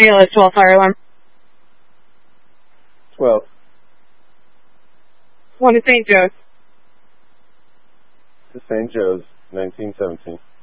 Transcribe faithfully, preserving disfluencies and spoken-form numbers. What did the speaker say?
G L S twelve fire alarm. twelve. One to Saint Joe's. To Saint Joe's, nineteen seventeen.